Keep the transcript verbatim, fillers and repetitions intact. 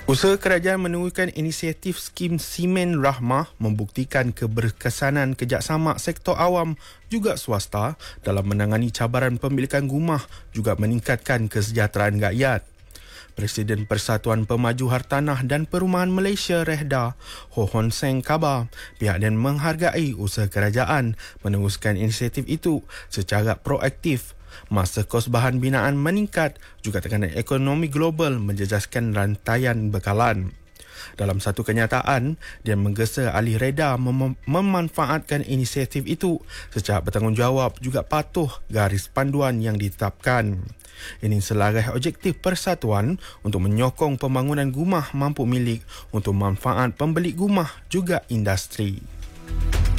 Usaha kerajaan menemukan inisiatif skim Simen Rahmah membuktikan keberkesanan kerjasama sektor awam juga swasta dalam menangani cabaran pemilikan rumah, juga meningkatkan kesejahteraan rakyat. Presiden Persatuan Pemaju Hartanah dan Perumahan Malaysia Rehda, Ho Hon Seng khabar pihaknya menghargai usaha kerajaan meneruskan inisiatif itu secara proaktif. Masa kos bahan binaan meningkat, juga tekanan ekonomi global menjejaskan rantaian bekalan. Dalam satu kenyataan, dia menggesa ahli Rehda mem- memanfaatkan inisiatif itu secara bertanggungjawab, juga patuh garis panduan yang ditetapkan. Ini selaras objektif persatuan untuk menyokong pembangunan rumah mampu milik untuk manfaat pembeli rumah juga industri.